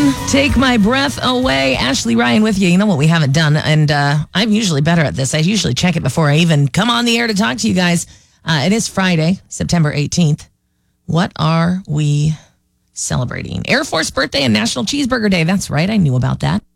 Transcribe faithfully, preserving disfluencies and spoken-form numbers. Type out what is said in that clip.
Ryan, Take My Breath Away. Ashley Ryan with you. You know what we haven't done, and uh, I'm usually better at this. I usually check it before I even come on the air to talk to you guys. Uh, it is Friday, September eighteenth. What are we celebrating? Air Force birthday and National Cheeseburger Day. That's right. I knew about that.